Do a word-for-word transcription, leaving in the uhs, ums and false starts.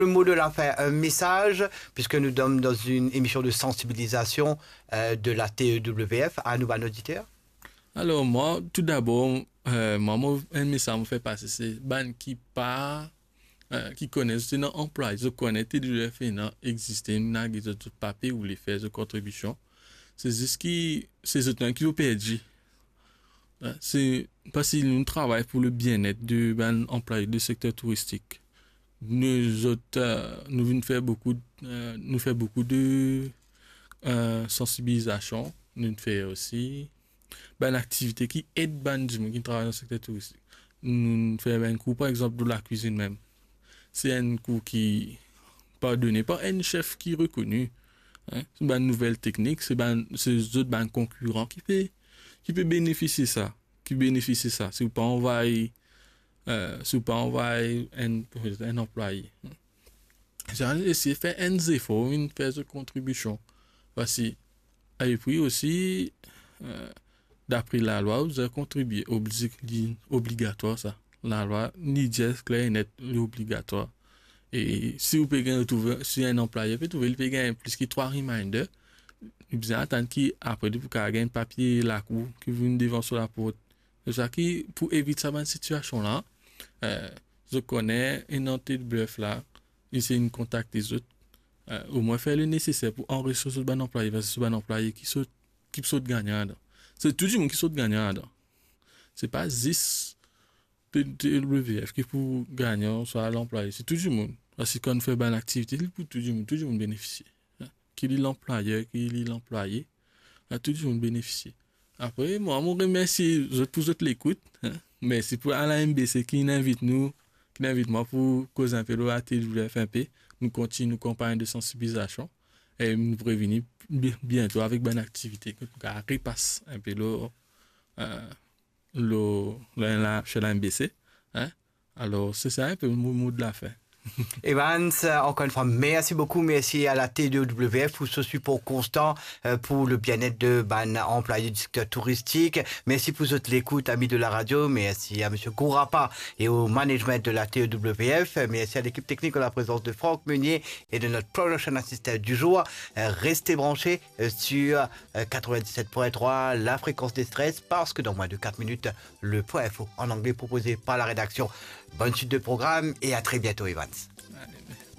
Le mot de la fin, un message, puisque nous sommes dans une émission de sensibilisation euh, de la T E W F à nos auditeurs. Alors moi, tout d'abord, euh, moi, moi, un message me fait passer, c'est ban qui pas, euh, qui connaissent, c'est dans emploi, je connais T W F et non exister, n'a de tout papier ou les faire de contribution. C'est juste qui, c'est ce temps qui vous perdu. C'est parce que nous travaillons pour le bien-être de ben employés du secteur touristique. Nous autres, euh, nous venons faire beaucoup, euh, nous fait beaucoup de euh, sensibilisation. Nous faisons aussi ben activité qui aide ben du monde qui travaille dans le secteur touristique. Nous faisons un cours par exemple de la cuisine même. C'est un cours qui pas donné par un chef qui est reconnu. Hein? C'est une nouvelle technique, c'est ben c'est autres ben concurrents qui peut qui peut bénéficier ça, qui bénéficie ça. Si vous pas envoyer euh, si vous pas envoyer un un employé. J'ai essayé de faire un effort, une faire de contribution. Voici. Et puis aussi, euh, d'après la loi, vous avez contribué, obli obligatoire ça. La loi, ni dit clair et net, obligatoire. Et si vous pouvez retrouver, si un employé peut trouver, il peut gagner plus que trois reminders. Il peut attendre qu'il, après, pour qu'il gagne un papier, la cour, qui vient devant sur la porte. C'est ça qui, pour éviter cette situation-là, euh, je connais un entité de bluff là, essayer de contacter les autres, euh, au moins faire le nécessaire pour enrichir ce bon employé, parce que ce bon employé qui saute, qui saute gagnant. C'est tout le monde qui saute gagnant. C'est pas dix T W F qui pour gagnant soit l'employé, c'est tout le monde. Parce que quand on fait une activité, il pour tout le monde, tout le monde bénéficie. Qui est l'employeur, qui est l'employé, tout le monde bénéficie. Après, moi, je remercie pour votre l'écoute. Hein? Merci pour Alain M B C qui invite nous, qui invite moi pour causer un peu de la T W F un peu. Nous continuons nos campagnes de sensibilisation et nous prévenir bientôt avec une activité qui repasse un peu le, euh, le, le, chez la M B C. Hein? Alors, c'est ça un peu le mot de la fin. Evans, encore une fois, merci beaucoup. Merci à la T W F pour ce support constant pour le bien-être de ban employés du secteur touristique. Merci pour votre l'écoute, amis de la radio. Merci à M. Gourapa et au management de la T W F. Merci à l'équipe technique en la présence de Franck Meunier et de notre production assistant du jour. Restez branchés sur quatre-vingt-dix-sept point trois, la fréquence des stress, parce que dans moins de quatre minutes, le point info en anglais proposé par la rédaction. Bonne suite de programme et à très bientôt, Evans.